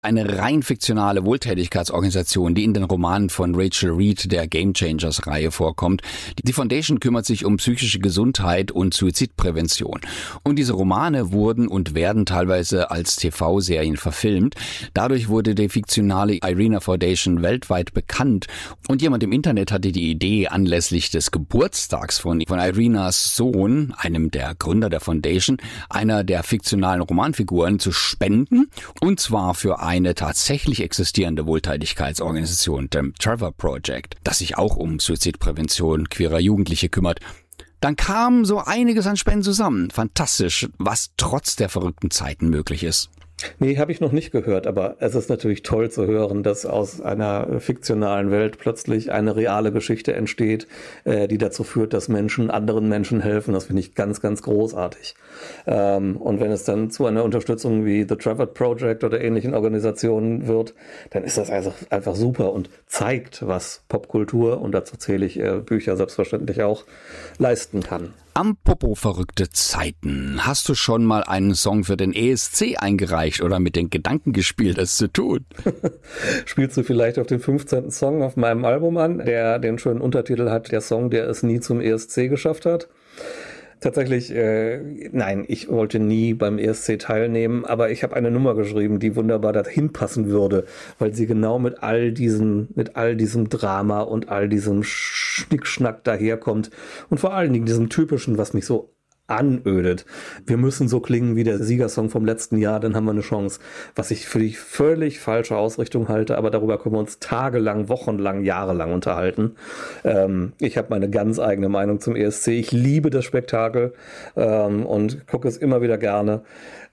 Eine rein fiktionale Wohltätigkeitsorganisation, die in den Romanen von Rachel Reed der Game Changers-Reihe vorkommt. Die Foundation kümmert sich um psychische Gesundheit und Suizidprävention. Und diese Romane wurden und werden teilweise als TV-Serien verfilmt. Dadurch wurde die fiktionale Irena Foundation weltweit bekannt. Und jemand im Internet hatte die Idee, anlässlich des Geburtstags von Irenas Sohn, einem der Gründer der Foundation, einer der fiktionalen Romanfiguren zu spenden. Und zwar für eine tatsächlich existierende Wohltätigkeitsorganisation, dem Trevor Project, das sich auch um Suizidprävention queerer Jugendliche kümmert. Dann kam so einiges an Spenden zusammen. Fantastisch, was trotz der verrückten Zeiten möglich ist. Nee, habe ich noch nicht gehört, aber es ist natürlich toll zu hören, dass aus einer fiktionalen Welt plötzlich eine reale Geschichte entsteht, die dazu führt, dass Menschen anderen Menschen helfen. Das finde ich ganz, ganz großartig. Und wenn es dann zu einer Unterstützung wie The Trevor Project oder ähnlichen Organisationen wird, dann ist das also einfach super und zeigt, was Popkultur, und dazu zähle ich Bücher selbstverständlich auch, leisten kann. Apropos verrückte Zeiten. Hast du schon mal einen Song für den ESC eingereicht oder mit den Gedanken gespielt, es zu tun? Spielst du vielleicht auf den 15. Song auf meinem Album an, der den schönen Untertitel hat, der Song, der es nie zum ESC geschafft hat? Tatsächlich, nein, ich wollte nie beim ESC teilnehmen, aber ich habe eine Nummer geschrieben, die wunderbar dahin passen würde, weil sie genau mit all diesem Drama und all diesem Schnickschnack daherkommt und vor allen Dingen diesem typischen, was mich so anödet. Wir müssen so klingen wie der Siegersong vom letzten Jahr, dann haben wir eine Chance. Was ich für die völlig falsche Ausrichtung halte, aber darüber können wir uns tagelang, wochenlang, jahrelang unterhalten. Ich habe meine ganz eigene Meinung zum ESC. Ich liebe das Spektakel und gucke es immer wieder gerne,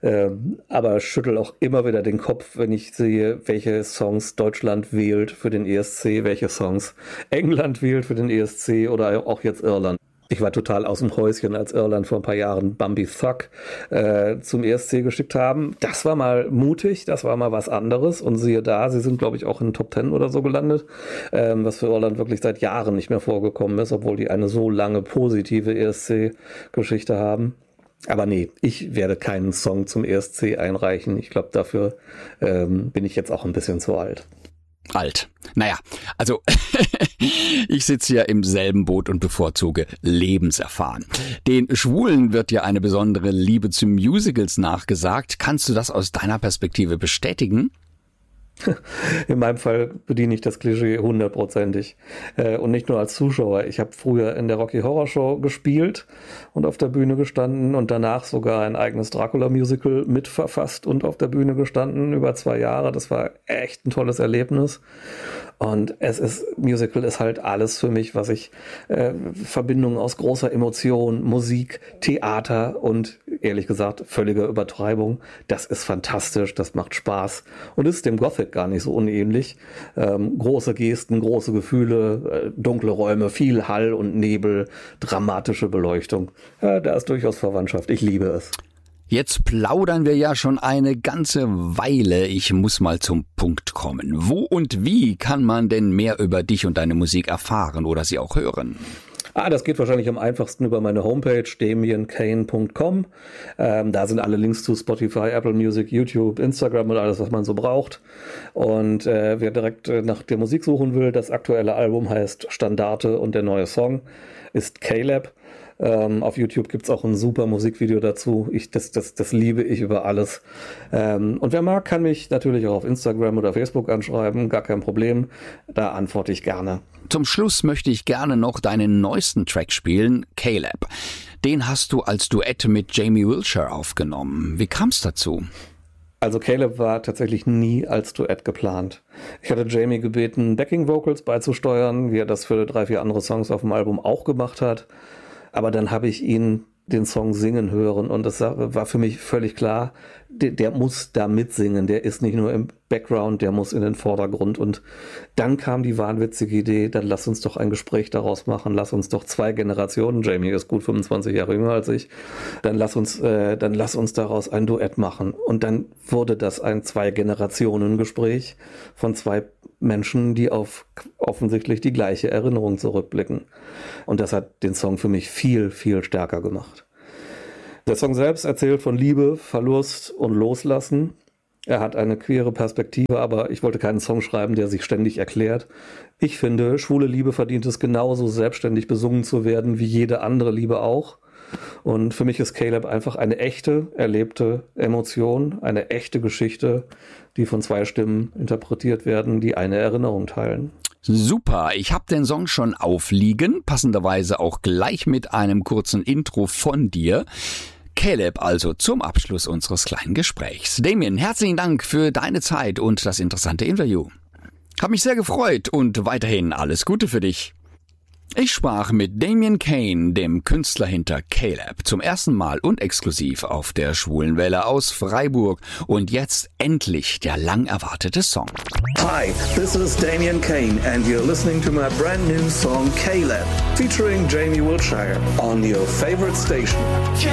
aber schüttel auch immer wieder den Kopf, wenn ich sehe, welche Songs Deutschland wählt für den ESC, welche Songs England wählt für den ESC oder auch jetzt Irland. Ich war total aus dem Häuschen, als Irland vor ein paar Jahren Bambi Thug zum ESC geschickt haben. Das war mal mutig, das war mal was anderes. Und siehe da, sie sind, glaube ich, auch in den Top 10 oder so gelandet, was für Irland wirklich seit Jahren nicht mehr vorgekommen ist, obwohl die eine so lange positive ESC-Geschichte haben. Aber nee, ich werde keinen Song zum ESC einreichen. Ich glaube, dafür bin ich jetzt auch ein bisschen zu alt. Alt. Naja, also ich sitze ja im selben Boot und bevorzuge lebenserfahren. Den Schwulen wird ja eine besondere Liebe zu Musicals nachgesagt. Kannst du das aus deiner Perspektive bestätigen? In meinem Fall bediene ich das Klischee 100%ig. Und nicht nur als Zuschauer. Ich habe früher in der Rocky Horror Show gespielt und auf der Bühne gestanden und danach sogar ein eigenes Dracula-Musical mitverfasst und auf der Bühne gestanden über 2 Jahre. Das war echt ein tolles Erlebnis. Und Musical ist halt alles für mich, was ich, Verbindung aus großer Emotion, Musik, Theater und ehrlich gesagt völliger Übertreibung. Das ist fantastisch, das macht Spaß und ist dem Gothic gar nicht so unähnlich. Große Gesten, große Gefühle, dunkle Räume, viel Hall und Nebel, dramatische Beleuchtung. Da ist durchaus Verwandtschaft. Ich liebe es. Jetzt plaudern wir ja schon eine ganze Weile. Ich muss mal zum Punkt kommen. Wo und wie kann man denn mehr über dich und deine Musik erfahren oder sie auch hören? Das geht wahrscheinlich am einfachsten über meine Homepage damiankane.com. Da sind alle Links zu Spotify, Apple Music, YouTube, Instagram und alles, was man so braucht. Und wer direkt nach der Musik suchen will, das aktuelle Album heißt Standarte und der neue Song ist Caleb. Auf YouTube gibt's auch ein super Musikvideo dazu. Das liebe ich über alles. Und wer mag, kann mich natürlich auch auf Instagram oder Facebook anschreiben. Gar kein Problem. Da antworte ich gerne. Zum Schluss möchte ich gerne noch deinen neuesten Track spielen, Caleb. Den hast du als Duett mit Jamie Wilshire aufgenommen. Wie kam's dazu? Also Caleb war tatsächlich nie als Duett geplant. Ich hatte Jamie gebeten, Backing Vocals beizusteuern, wie er das für 3, 4 andere Songs auf dem Album auch gemacht hat. Aber dann habe ich ihn den Song singen hören und das war für mich völlig klar, der muss da mitsingen, der ist nicht nur im Background, der muss in den Vordergrund. Und dann kam die wahnwitzige Idee, dann lass uns doch ein Gespräch daraus machen, lass uns doch 2 Generationen, Jamie ist gut 25 Jahre jünger als ich, dann lass uns daraus ein Duett machen. Und dann wurde das ein 2-Generationen-Gespräch von 2 Menschen, die auf offensichtlich die gleiche Erinnerung zurückblicken. Und das hat den Song für mich viel, viel stärker gemacht. Der Song selbst erzählt von Liebe, Verlust und Loslassen. Er hat eine queere Perspektive, aber ich wollte keinen Song schreiben, der sich ständig erklärt. Ich finde, schwule Liebe verdient es genauso selbstständig besungen zu werden, wie jede andere Liebe auch. Und für mich ist Caleb einfach eine echte, erlebte Emotion, eine echte Geschichte, die von zwei Stimmen interpretiert werden, die eine Erinnerung teilen. Super, ich habe den Song schon aufliegen, passenderweise auch gleich mit einem kurzen Intro von dir. Caleb also zum Abschluss unseres kleinen Gesprächs. Damien, herzlichen Dank für deine Zeit und das interessante Interview. Hab mich sehr gefreut und weiterhin alles Gute für dich. Ich sprach mit Damien Kane, dem Künstler hinter Caleb, zum ersten Mal und exklusiv auf der Schwulenwelle aus Freiburg. Und jetzt endlich der lang erwartete Song. Hi, this is Damien Kane and you're listening to my brand new song Caleb, featuring Jamie Wiltshire on your favorite station.